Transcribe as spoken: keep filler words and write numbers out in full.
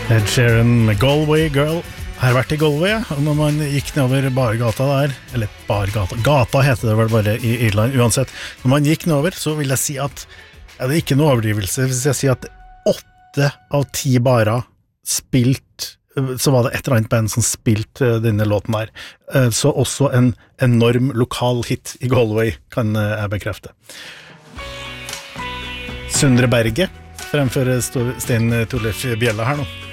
Ed Sheeran med Galway Girl. Jeg har vært i Galway, og når man gikk nedover bargata der, eller bargata, gata heter det vel bare i Irland, uansett. Når man gikk nedover, så vil jeg si at, ja, det er ikke noe overdrivelse, hvis jeg sier at åtte av ti barer spilt, så var det et eller annet band som spilte denne låten der. Så også en enorm lokal hit i Galway, kan jeg bekrefte. Sundre Berge fremfører Stein Torleif Bjella her nå.